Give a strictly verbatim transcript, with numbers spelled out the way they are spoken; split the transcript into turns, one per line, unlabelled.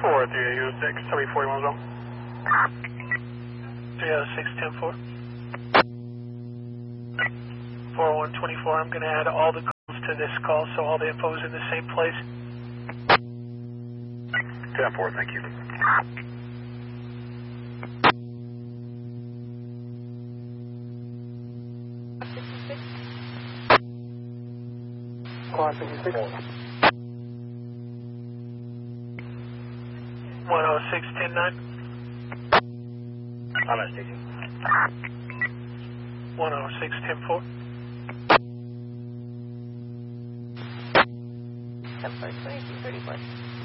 four, three oh six, three forty-one zone.
three oh six, ten four. four one twenty-four, I'm going to add all the calls to this call so all the info is in the same place.
ten four, thank you.
sixty-six.
Quad sixty-six.
one oh six, ten nine.
I'm at station.
one oh six, ten four.
ten four, twenty-two, thirty-four.